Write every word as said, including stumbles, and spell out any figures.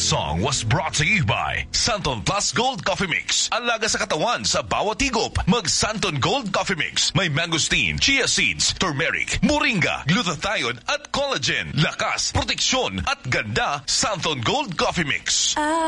song was brought to you by Santon Plus Gold Coffee Mix. Alaga sa katawan sa bawat higop. Mag Santon Gold Coffee Mix. May mangosteen, chia seeds, turmeric, moringa, glutathione at collagen. Lakas, proteksyon at ganda. Santon Gold Coffee Mix.